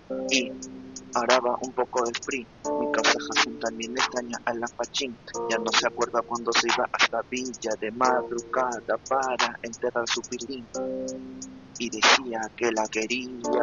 Y ahora va un poco de free. Mi causa Jason también le extraña a la Pachín. Ya no se acuerda cuando se iba hasta Villa de madrugada para enterrar su pilín. Y decía que la quería.